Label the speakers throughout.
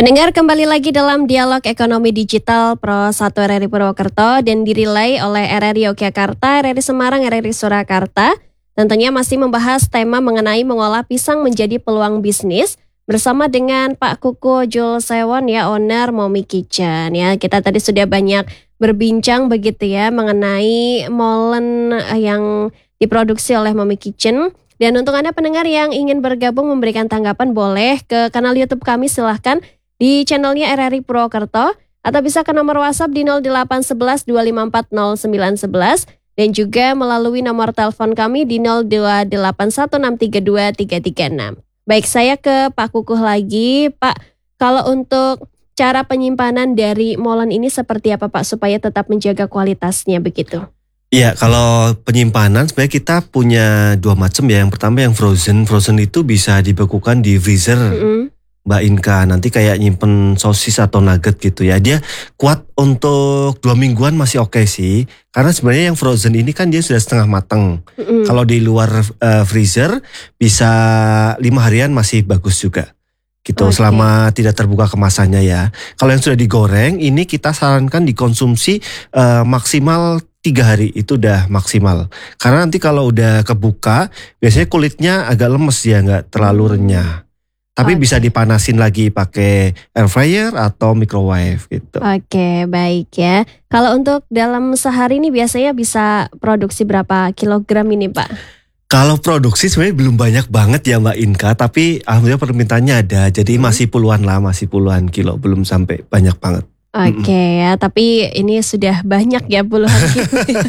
Speaker 1: Pendengar, kembali lagi dalam Dialog Ekonomi Digital Pro 1 RRI Purwokerto dan dirilai oleh RRI Yogyakarta, RRI Semarang, RRI Surakarta. Tentunya masih membahas tema mengenai mengolah pisang menjadi peluang bisnis bersama dengan Pak Kuku Jules Sewon ya, owner Momi Kitchen ya. Kita tadi sudah banyak berbincang begitu ya mengenai molen yang diproduksi oleh Momi Kitchen. Dan untuk Anda pendengar yang ingin bergabung memberikan tanggapan, boleh ke kanal YouTube kami, silahkan di channelnya RRI Purwokerto, atau bisa ke nomor WhatsApp di 0811 254 0911 dan juga melalui nomor telepon kami di 0281632 336. Baik, saya ke Pak Kukuh lagi. Pak, kalau untuk cara penyimpanan dari molen ini seperti apa Pak supaya tetap menjaga kualitasnya begitu?
Speaker 2: Iya, kalau penyimpanan sebenarnya kita punya dua macam ya. Yang pertama yang frozen. Frozen itu bisa dibekukan di freezer. Mbak Inka, nanti kayak nyimpen sosis atau nugget gitu ya. Dia kuat untuk 2 mingguan masih oke sih. Karena sebenarnya yang frozen ini kan dia sudah setengah matang. Kalau di luar freezer bisa 5 harian masih bagus juga. Gitu, selama tidak terbuka kemasannya ya. Kalau yang sudah digoreng ini kita sarankan dikonsumsi maksimal 3 hari itu udah maksimal. Karena nanti kalau udah kebuka biasanya kulitnya agak lemes ya, nggak terlalu renyah. Tapi bisa dipanasin lagi pakai air fryer atau microwave gitu.
Speaker 1: Oke, baik ya. Kalau untuk dalam sehari ini biasanya bisa produksi berapa kilogram ini Pak?
Speaker 2: Kalau produksi sebenarnya belum banyak banget ya Mbak Inka, tapi alhamdulillah permintaannya ada. Jadi masih puluhan kilo, belum sampai banyak banget.
Speaker 1: Oke ya, tapi ini sudah banyak ya puluhan kilo.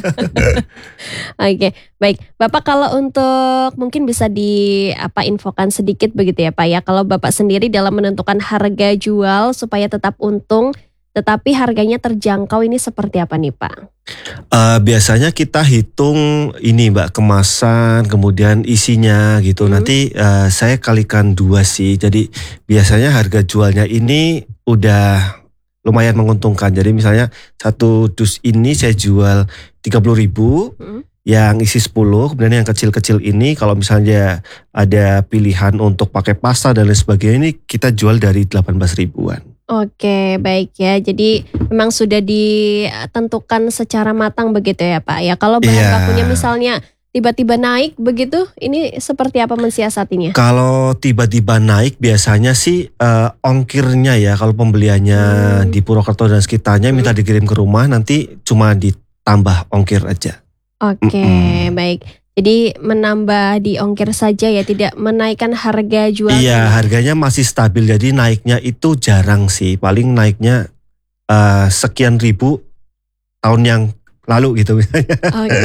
Speaker 1: Oke, baik. Bapak kalau untuk mungkin bisa infokan sedikit begitu ya Pak ya. Kalau Bapak sendiri dalam menentukan harga jual supaya tetap untung, tetapi harganya terjangkau, ini seperti apa nih Pak?
Speaker 2: Biasanya kita hitung ini Mbak, kemasan, kemudian isinya gitu. Nanti saya kalikan 2 sih. Jadi biasanya harga jualnya ini udah lumayan menguntungkan. Jadi misalnya 1 dus ini saya jual 30.000, yang isi 10, kemudian yang kecil-kecil ini kalau misalnya ada pilihan untuk pakai pasta dan lain sebagainya, ini kita jual dari 18 ribuan.
Speaker 1: Oke, baik ya. Jadi memang sudah ditentukan secara matang begitu ya Pak ya. Kalau bahan bakunya misalnya tiba-tiba naik begitu, ini seperti apa mensiasatinya?
Speaker 2: Kalau tiba-tiba naik biasanya sih ongkirnya ya, kalau pembeliannya di Purwokerto dan sekitarnya minta dikirim ke rumah, nanti cuma ditambah ongkir aja.
Speaker 1: Oke, baik. Jadi menambah di ongkir saja ya, tidak menaikkan harga jual.
Speaker 2: Iya, harganya masih stabil, jadi naiknya itu jarang sih. Paling naiknya sekian ribu tahun yang lalu gitu misalnya.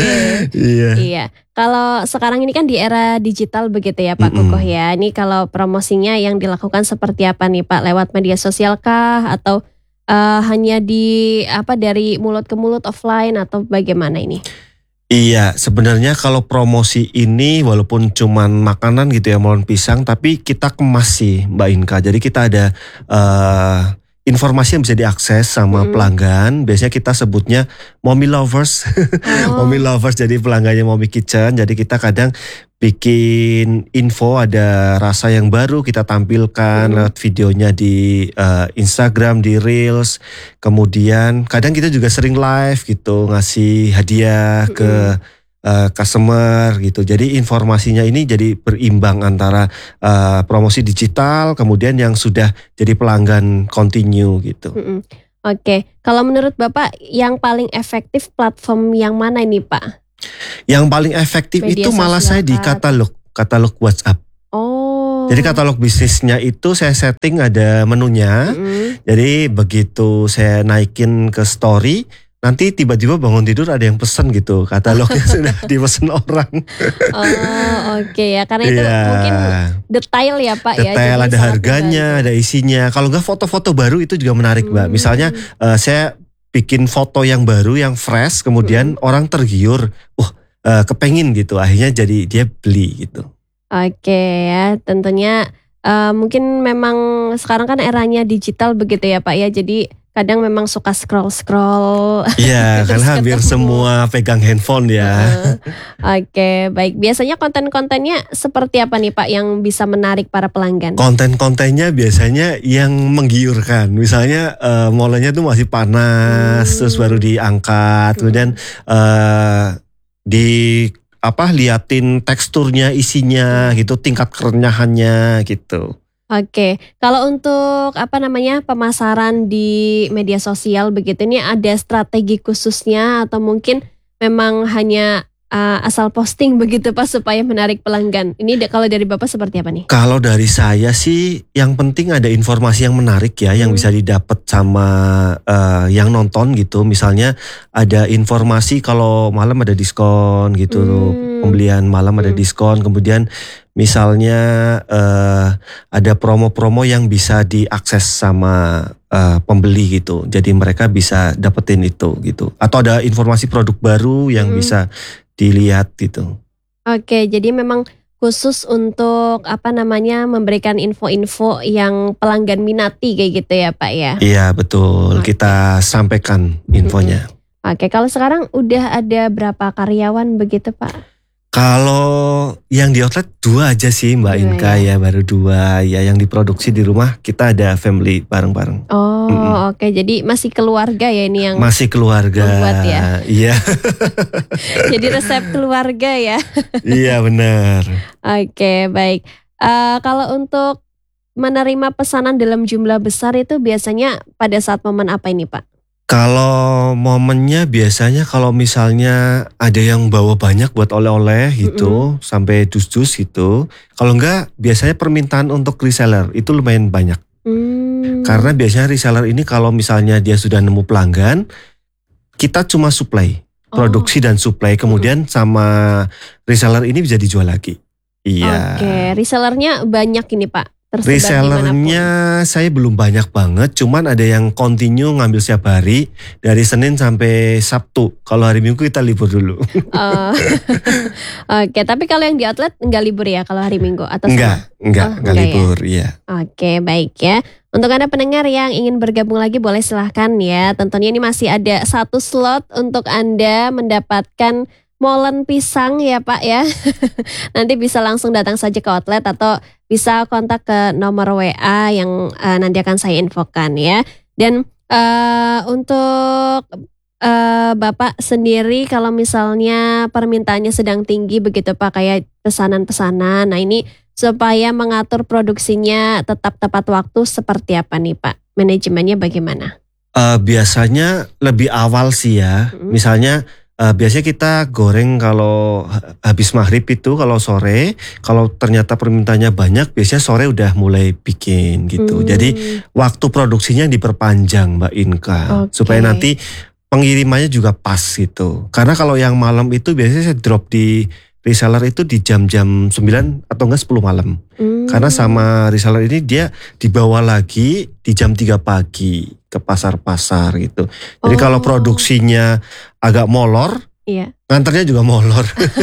Speaker 1: Iya. Kalau sekarang ini kan di era digital begitu ya Pak Kukuh ya. Ini kalau promosinya yang dilakukan seperti apa nih Pak? Lewat media sosial kah atau hanya dari mulut ke mulut offline atau bagaimana ini?
Speaker 2: Iya, sebenarnya kalau promosi ini walaupun cuman makanan gitu ya, molen pisang, tapi kita kemas sih Mbak Inka. Jadi kita ada informasi yang bisa diakses sama pelanggan. Biasanya kita sebutnya Momi Lovers. Momi Lovers, jadi pelanggannya Momi Kitchen. Jadi kita kadang bikin info, ada rasa yang baru kita tampilkan lewat videonya di Instagram, di Reels. Kemudian kadang kita juga sering live gitu, ngasih hadiah ke customer gitu. Jadi informasinya ini jadi berimbang antara promosi digital kemudian yang sudah jadi pelanggan continue gitu.
Speaker 1: Oke, kalau menurut Bapak yang paling efektif platform yang mana ini Pak?
Speaker 2: Yang paling efektif media itu malah saya di katalog WhatsApp. Jadi katalog bisnisnya itu saya setting ada menunya. Jadi begitu saya naikin ke story, nanti tiba-tiba bangun tidur ada yang pesen gitu, katalognya sudah dipesan orang.
Speaker 1: Oke ya, karena itu mungkin detail ya Pak ya.
Speaker 2: Detail, ada harganya, ada isinya. Kalau enggak foto-foto baru itu juga menarik Mbak. Misalnya saya bikin foto yang baru, yang fresh, kemudian orang tergiur, kepengin gitu, akhirnya jadi dia beli gitu.
Speaker 1: Oke ya, tentunya mungkin memang sekarang kan eranya digital begitu ya Pak ya, jadi kadang memang suka scroll-scroll.
Speaker 2: Iya,
Speaker 1: terus
Speaker 2: karena hampir
Speaker 1: ketemu.
Speaker 2: semua pegang handphone ya.
Speaker 1: Oke, baik. Biasanya konten-kontennya seperti apa nih Pak yang bisa menarik para pelanggan?
Speaker 2: Konten-kontennya biasanya yang menggiurkan. Misalnya molenya tuh masih panas, terus baru diangkat, kemudian liatin teksturnya, isinya gitu, tingkat kerenyahannya gitu.
Speaker 1: Oke, kalau untuk pemasaran di media sosial begitu, ini ada strategi khususnya atau mungkin memang hanya asal posting begitu Pak supaya menarik pelanggan? Ini kalau dari Bapak seperti apa nih?
Speaker 2: Kalau dari saya sih yang penting ada informasi yang menarik ya, yang bisa didapat sama yang nonton gitu. Misalnya ada informasi kalau malam ada diskon gitu, pembelian malam ada diskon. Kemudian misalnya ada promo-promo yang bisa diakses sama pembeli gitu. Jadi mereka bisa dapetin itu gitu. Atau ada informasi produk baru yang bisa dilihat gitu.
Speaker 1: Oke, jadi memang khusus untuk memberikan info-info yang pelanggan minati kayak gitu ya Pak ya?
Speaker 2: Iya betul, kita sampaikan infonya.
Speaker 1: Oke, kalau sekarang udah ada berapa karyawan begitu Pak?
Speaker 2: Kalau yang di outlet 2 aja sih Mbak Inka ya, baru 2 ya, yang diproduksi di rumah kita ada family bareng-bareng.
Speaker 1: Oh oke, jadi masih keluarga ya ini yang
Speaker 2: masih keluarga
Speaker 1: membuat ya?
Speaker 2: Iya.
Speaker 1: Jadi resep keluarga ya?
Speaker 2: Iya benar.
Speaker 1: Oke baik, kalau untuk menerima pesanan dalam jumlah besar itu biasanya pada saat momen apa ini Pak?
Speaker 2: Kalau momennya biasanya kalau misalnya ada yang bawa banyak buat oleh-oleh gitu, sampai dus-dus gitu. Kalau enggak biasanya permintaan untuk reseller itu lumayan banyak. Karena biasanya reseller ini kalau misalnya dia sudah nemu pelanggan, kita cuma supply, produksi dan supply, kemudian sama reseller ini bisa dijual lagi. Iya.
Speaker 1: Oke, resellernya banyak ini Pak?
Speaker 2: Resellernya saya belum banyak banget, cuman ada yang continue ngambil setiap hari dari Senin sampai Sabtu. Kalau hari Minggu kita libur dulu.
Speaker 1: Oke, tapi kalau yang di outlet enggak libur ya kalau hari Minggu atau
Speaker 2: enggak libur, ya?
Speaker 1: Oke, baik ya. Untuk Anda pendengar yang ingin bergabung lagi boleh silahkan ya. Tentunya ini masih ada 1 slot untuk Anda mendapatkan molen pisang ya Pak ya. Nanti bisa langsung datang saja ke outlet atau bisa kontak ke nomor WA yang nanti akan saya infokan ya. Dan untuk Bapak sendiri kalau misalnya permintaannya sedang tinggi begitu Pak, kayak pesanan-pesanan. Nah ini supaya mengatur produksinya tetap tepat waktu seperti apa nih Pak? Manajemennya bagaimana?
Speaker 2: Biasanya lebih awal sih ya. Misalnya biasanya kita goreng kalau habis maghrib itu, kalau sore, kalau ternyata permintaannya banyak, biasanya sore udah mulai bikin gitu. Jadi waktu produksinya diperpanjang Mbak Inka, supaya nanti pengirimannya juga pas gitu. Karena kalau yang malam itu biasanya saya drop di reseller itu di jam-jam 9 atau enggak 10 malam. Karena sama reseller ini dia dibawa lagi di jam 3 pagi ke pasar-pasar gitu. Jadi kalau produksinya agak molor, nganternya juga molor.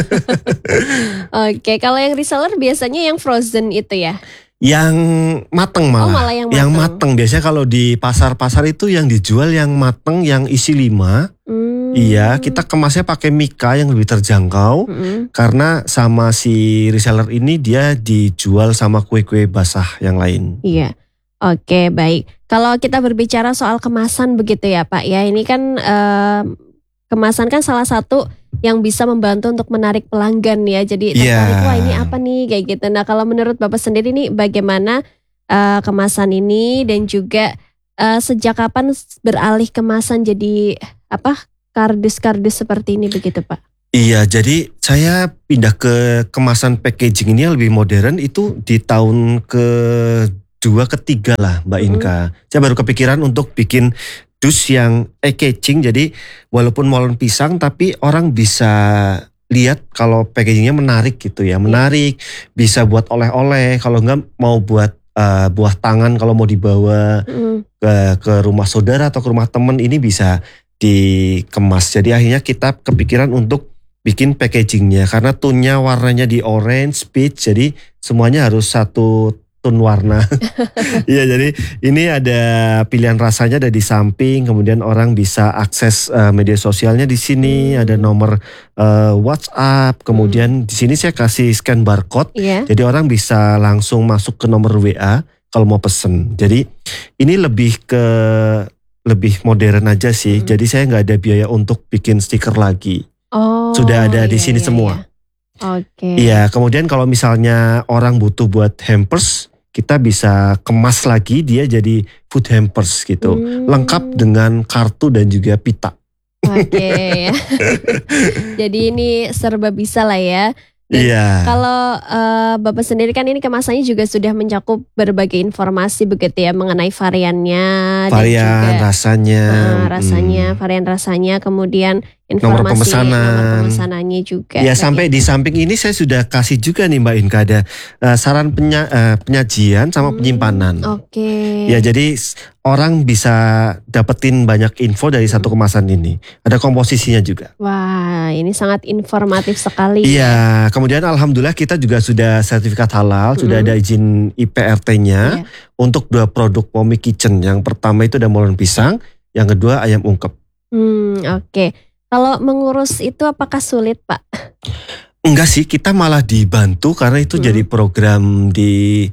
Speaker 1: Oke, kalau yang reseller biasanya yang frozen itu ya?
Speaker 2: Yang mateng malah.
Speaker 1: Malah yang
Speaker 2: mateng. Biasanya kalau di pasar-pasar itu yang dijual yang mateng, yang isi 5. Iya, kita kemasnya pakai mika yang lebih terjangkau. Karena sama si reseller ini dia dijual sama kue-kue basah yang lain.
Speaker 1: Iya. Oke, baik. Kalau kita berbicara soal kemasan begitu ya Pak ya, ini kan kemasan kan salah satu yang bisa membantu untuk menarik pelanggan ya. Jadi tertarik, wah ini apa nih kayak gitu. Nah kalau menurut Bapak sendiri nih bagaimana kemasan ini dan juga sejak kapan beralih kemasan jadi kardus-kardus seperti ini begitu Pak?
Speaker 2: Iya, jadi saya pindah ke kemasan packaging ini yang lebih modern itu di tahun kedua ketiga lah Mbak Inka. Saya baru kepikiran untuk bikin dus yang packaging, jadi walaupun molen pisang tapi orang bisa lihat kalau packagingnya menarik gitu ya, menarik, bisa buat oleh-oleh, kalau enggak mau buat buah tangan kalau mau dibawa ke rumah saudara atau ke rumah temen, ini bisa dikemas. Jadi akhirnya kita kepikiran untuk bikin packagingnya karena tone-nya warnanya di orange, peach, jadi semuanya harus satu tone warna. Iya, jadi ini ada pilihan rasanya ada di samping, kemudian orang bisa akses media sosialnya di sini, ada nomor WhatsApp, kemudian di sini saya kasih scan barcode, jadi orang bisa langsung masuk ke nomor WA kalau mau pesen. Jadi ini lebih modern aja sih, jadi saya nggak ada biaya untuk bikin stiker lagi. Sudah ada di sini semua. Iya, kemudian kalau misalnya orang butuh buat hampers, kita bisa kemas lagi dia jadi food hampers gitu. Lengkap dengan kartu dan juga pita.
Speaker 1: Oke. Jadi ini serba bisa lah ya.
Speaker 2: Iya.
Speaker 1: Kalau Bapak sendiri kan ini kemasannya juga sudah mencakup berbagai informasi begitu ya mengenai variannya,
Speaker 2: varian rasanya,
Speaker 1: varian rasanya, kemudian informasi nomor pemesanannya juga.
Speaker 2: Ya sampai di samping ini saya sudah kasih juga nih Mbak Inka ada saran penyajian sama penyimpanan. Ya jadi orang bisa dapetin banyak info dari satu kemasan ini. Ada komposisinya juga.
Speaker 1: Wah, ini sangat informatif sekali.
Speaker 2: Iya, kemudian alhamdulillah kita juga sudah sertifikat halal, sudah ada izin IPRT-nya untuk 2 produk Mommy Kitchen. Yang pertama itu ada molen pisang, yang kedua ayam ungkep.
Speaker 1: Oke. Kalau mengurus itu apakah sulit, Pak?
Speaker 2: Enggak sih, kita malah dibantu karena itu jadi program di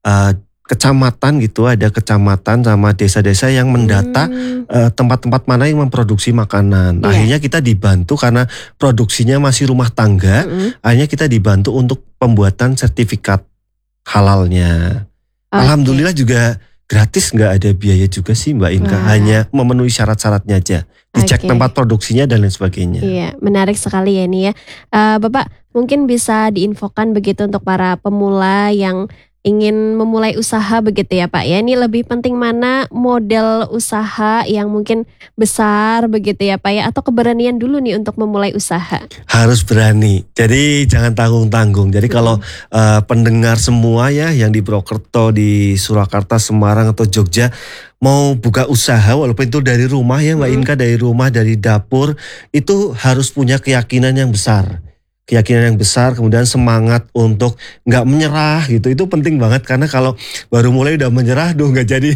Speaker 2: kecamatan gitu, ada kecamatan sama desa-desa yang mendata tempat-tempat mana yang memproduksi makanan. Akhirnya kita dibantu karena produksinya masih rumah tangga, akhirnya kita dibantu untuk pembuatan sertifikat halalnya. Alhamdulillah juga gratis, nggak ada biaya juga sih Mbak Inka, hanya memenuhi syarat-syaratnya aja, dicek tempat produksinya dan lain sebagainya.
Speaker 1: Iya, menarik sekali ya ini ya. Bapak mungkin bisa diinfokan begitu untuk para pemula yang ingin memulai usaha begitu ya Pak ya. Ini lebih penting mana model usaha yang mungkin besar begitu ya Pak ya, atau keberanian dulu nih untuk memulai usaha?
Speaker 2: Harus berani. Jadi jangan tanggung-tanggung. Jadi kalau pendengar semua ya yang di Purwokerto, di Surakarta, Semarang atau Jogja mau buka usaha walaupun itu dari rumah ya Mbak Inka, dari rumah, dari dapur, itu harus punya keyakinan yang besar. Keyakinan yang besar, kemudian semangat untuk nggak menyerah gitu, itu penting banget karena kalau baru mulai udah menyerah, nggak jadi.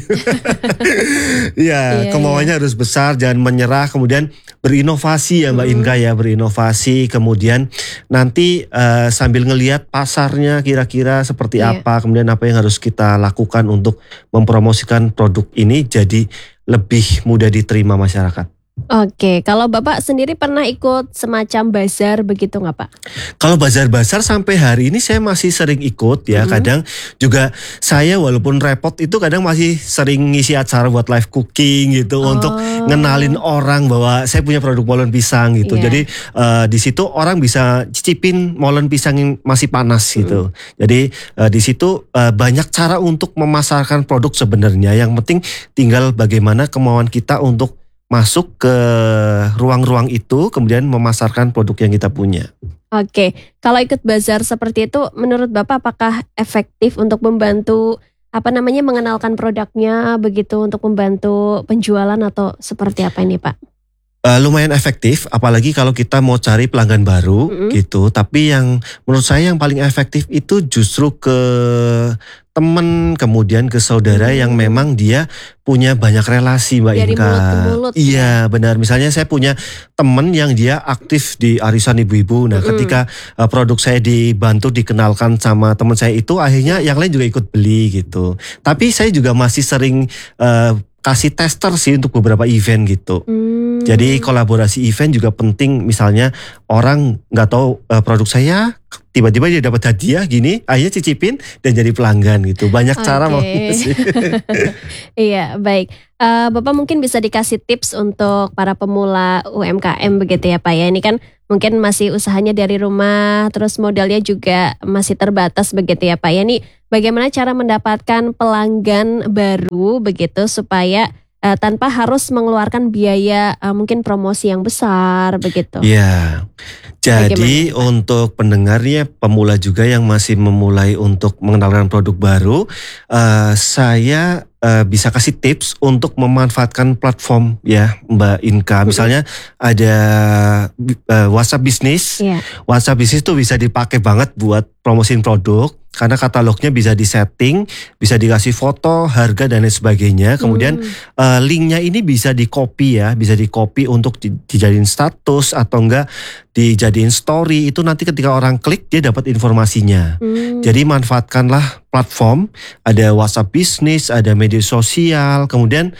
Speaker 2: Ya, kemauannya harus besar, jangan menyerah, kemudian berinovasi ya Mbak Inka ya, berinovasi, kemudian nanti sambil ngelihat pasarnya kira-kira seperti apa, kemudian apa yang harus kita lakukan untuk mempromosikan produk ini jadi lebih mudah diterima masyarakat.
Speaker 1: Oke, kalau Bapak sendiri pernah ikut semacam bazar begitu nggak Pak?
Speaker 2: Kalau bazar-bazar sampai hari ini saya masih sering ikut ya. Kadang juga saya walaupun repot itu kadang masih sering ngisi acara buat live cooking gitu untuk ngenalin orang bahwa saya punya produk molen pisang gitu. Jadi di situ orang bisa cicipin molen pisang yang masih panas gitu. Jadi di situ banyak cara untuk memasarkan produk sebenarnya. Yang penting tinggal bagaimana kemauan kita untuk masuk ke ruang-ruang itu, kemudian memasarkan produk yang kita punya.
Speaker 1: Oke, kalau ikut bazar seperti itu, menurut Bapak apakah efektif untuk membantu mengenalkan produknya begitu, untuk membantu penjualan atau seperti apa ini Pak?
Speaker 2: Lumayan efektif, apalagi kalau kita mau cari pelanggan baru gitu. Tapi yang menurut saya yang paling efektif itu justru ke teman, kemudian ke saudara yang memang dia punya banyak relasi Mbak Inka.
Speaker 1: Dari mulut ke mulut.
Speaker 2: Iya benar, misalnya saya punya teman yang dia aktif di arisan ibu-ibu. Nah ketika produk saya dibantu dikenalkan sama teman saya itu, akhirnya yang lain juga ikut beli gitu. Tapi saya juga masih sering kasih tester sih untuk beberapa event gitu. Jadi kolaborasi event juga penting, misalnya orang nggak tahu produk saya, tiba-tiba dia dapat hadiah gini, akhirnya cicipin dan jadi pelanggan gitu. Banyak cara mau sih.
Speaker 1: Iya baik. Bapak mungkin bisa dikasih tips untuk para pemula UMKM begitu ya Pak ya. Ini kan mungkin masih usahanya dari rumah, terus modalnya juga masih terbatas begitu ya Pak ya. Ini bagaimana cara mendapatkan pelanggan baru begitu supaya tanpa harus mengeluarkan biaya mungkin promosi yang besar begitu.
Speaker 2: Iya. Jadi untuk pendengarnya pemula juga yang masih memulai untuk mengenalkan produk baru, saya bisa kasih tips untuk memanfaatkan platform ya Mbak Inka. Misalnya ada WhatsApp Business.
Speaker 1: Iya.
Speaker 2: WhatsApp Business tuh bisa dipakai banget buat promosiin produk. Karena katalognya bisa disetting, bisa dikasih foto, harga dan lain sebagainya. Kemudian linknya ini bisa di-copy ya, bisa di-copy untuk dijadiin status atau enggak dijadiin story. Itu nanti ketika orang klik dia dapat informasinya. Jadi manfaatkanlah platform, ada WhatsApp Business, ada media sosial. Kemudian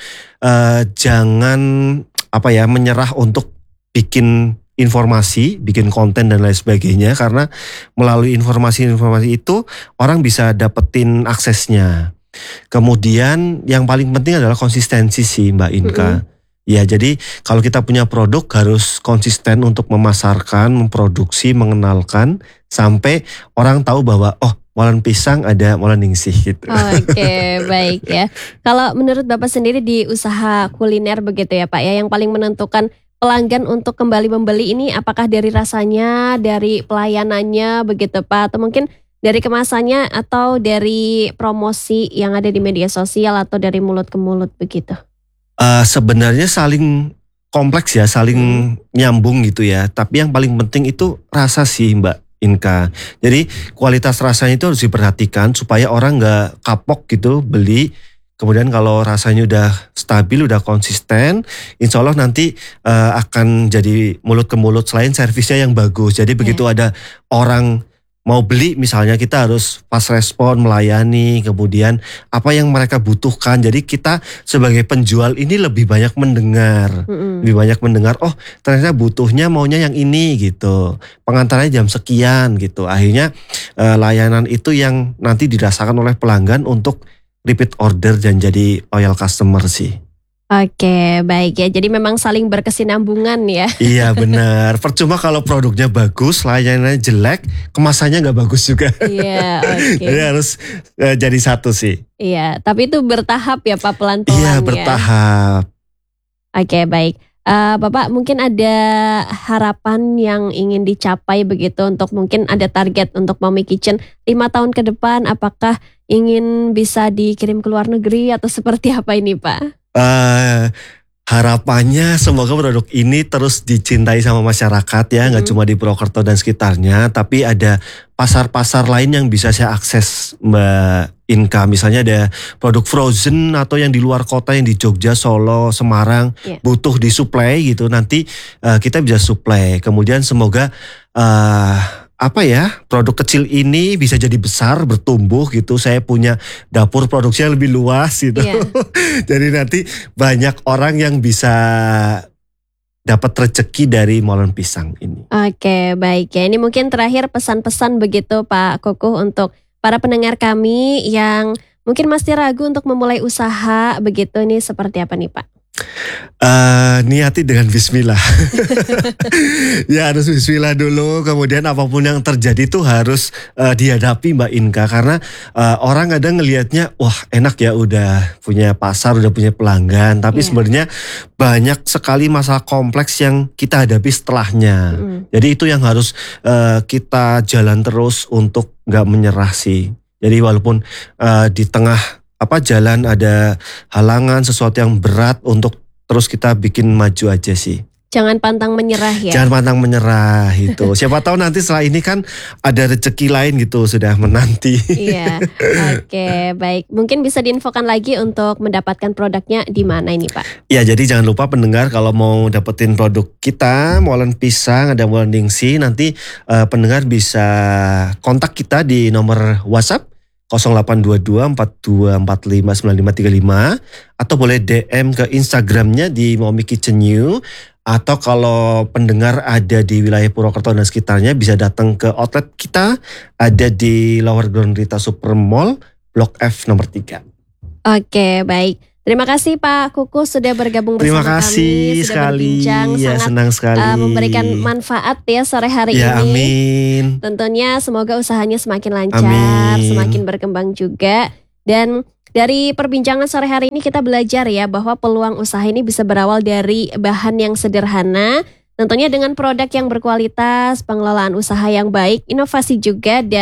Speaker 2: jangan menyerah untuk bikin informasi, bikin konten dan lain sebagainya, karena melalui informasi-informasi itu orang bisa dapetin aksesnya. Kemudian yang paling penting adalah konsistensi sih Mbak Inka. Ya, jadi kalau kita punya produk harus konsisten untuk memasarkan, memproduksi, mengenalkan sampai orang tahu bahwa molen pisang ada molen ningsih gitu.
Speaker 1: Oke, baik ya. Kalau menurut Bapak sendiri di usaha kuliner begitu ya Pak ya, yang paling menentukan pelanggan untuk kembali membeli ini apakah dari rasanya, dari pelayanannya begitu Pak, atau mungkin dari kemasannya atau dari promosi yang ada di media sosial atau dari mulut ke mulut begitu?
Speaker 2: Sebenarnya saling kompleks ya, saling nyambung gitu ya. Tapi yang paling penting itu rasa sih Mbak Inka. Jadi kualitas rasanya itu harus diperhatikan supaya orang nggak kapok gitu beli. Kemudian kalau rasanya udah stabil, udah konsisten, insya Allah nanti akan jadi mulut ke mulut. Selain servisnya yang bagus. Jadi begitu ada orang mau beli misalnya, kita harus pas respon, melayani, kemudian apa yang mereka butuhkan. Jadi kita sebagai penjual ini lebih banyak mendengar. Lebih banyak mendengar, ternyata butuhnya maunya yang ini gitu. Pengantarannya jam sekian gitu. Akhirnya layanan itu yang nanti dirasakan oleh pelanggan untuk repeat order dan jadi loyal customer sih.
Speaker 1: Oke, baik ya. Jadi memang saling berkesinambungan ya.
Speaker 2: Iya benar. Percuma kalau produknya bagus, layanannya jelek, kemasannya nggak bagus juga.
Speaker 1: Iya, oke.
Speaker 2: Jadi harus jadi satu sih.
Speaker 1: Iya, tapi itu bertahap ya Pak, pelan-pelan ya.
Speaker 2: Iya bertahap.
Speaker 1: Oke, baik. Bapak mungkin ada harapan yang ingin dicapai begitu untuk mungkin ada target untuk Mommy Kitchen 5 tahun ke depan, apakah ingin bisa dikirim ke luar negeri atau seperti apa ini Pak?
Speaker 2: Harapannya semoga produk ini terus dicintai sama masyarakat ya, nggak cuma di Purwokerto dan sekitarnya, tapi ada pasar-pasar lain yang bisa saya akses Mbak Inka. Misalnya ada produk frozen atau yang di luar kota, yang di Jogja, Solo, Semarang, butuh disuplai gitu, nanti kita bisa suplai. Kemudian semoga produk kecil ini bisa jadi besar, bertumbuh gitu. Saya punya dapur produksinya lebih luas gitu. Jadi nanti banyak orang yang bisa dapat rezeki dari molen pisang ini. Oke,
Speaker 1: baik ya. Ini mungkin terakhir pesan-pesan begitu Pak Kukuh untuk para pendengar kami yang mungkin masih ragu untuk memulai usaha begitu, ini seperti apa nih Pak?
Speaker 2: Niati dengan bismillah. Ya harus bismillah dulu. Kemudian apapun yang terjadi itu harus dihadapi Mbak Inka. Karena orang kadang ngelihatnya, wah enak ya udah punya pasar, udah punya pelanggan. Tapi sebenarnya banyak sekali masalah kompleks yang kita hadapi setelahnya. Jadi itu yang harus kita jalan terus untuk gak menyerah sih. Jadi walaupun di tengah jalan ada halangan, sesuatu yang berat, untuk terus kita bikin maju aja sih.
Speaker 1: Jangan pantang menyerah ya.
Speaker 2: Jangan pantang menyerah itu. Siapa tahu nanti setelah ini kan ada rezeki lain gitu, sudah menanti.
Speaker 1: Iya. Oke, baik. Mungkin bisa diinfokan lagi untuk mendapatkan produknya di mana ini Pak?
Speaker 2: Ya, jadi jangan lupa pendengar kalau mau dapetin produk kita, molen pisang, ada molen ningsih, nanti pendengar bisa kontak kita di nomor WhatsApp 0822 4245 9535 atau boleh DM ke Instagramnya di Mommy Kitchen New. Atau kalau pendengar ada di wilayah Purwokerto dan sekitarnya bisa datang ke outlet kita, ada di Lower Ground Rita Super Mall Blok F nomor 3.
Speaker 1: Oke, baik. Terima kasih Pak Kukuh sudah bergabung bersama kami.
Speaker 2: Terima kasih sekali. Ya,
Speaker 1: sangat
Speaker 2: senang sekali.
Speaker 1: Memberikan manfaat ya sore hari ini.
Speaker 2: Amin.
Speaker 1: Tentunya semoga usahanya semakin lancar, semakin berkembang juga. Dan dari perbincangan sore hari ini kita belajar ya bahwa peluang usaha ini bisa berawal dari bahan yang sederhana. Tentunya dengan produk yang berkualitas, pengelolaan usaha yang baik, inovasi juga, dan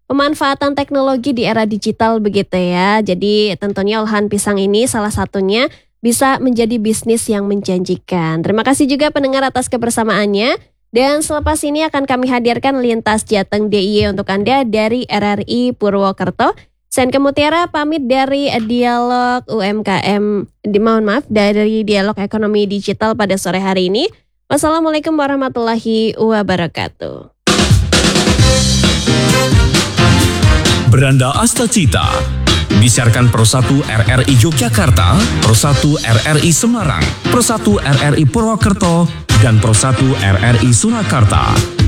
Speaker 1: pemanfaatan teknologi di era digital begitu ya. Jadi tentunya olahan pisang ini salah satunya bisa menjadi bisnis yang menjanjikan. Terima kasih juga pendengar atas kebersamaannya. Dan selepas ini akan kami hadirkan lintas Jateng DIY untuk Anda dari RRI Purwokerto. Senke Mutiara pamit dari Dialog UMKM, dari Dialog Ekonomi Digital pada sore hari ini. Wassalamualaikum warahmatullahi wabarakatuh.
Speaker 3: Beranda Astacita disiarkan Pro 1 RRI Yogyakarta, Pro 1 RRI Semarang, Pro 1 RRI Purwokerto, dan Pro 1 RRI Surakarta.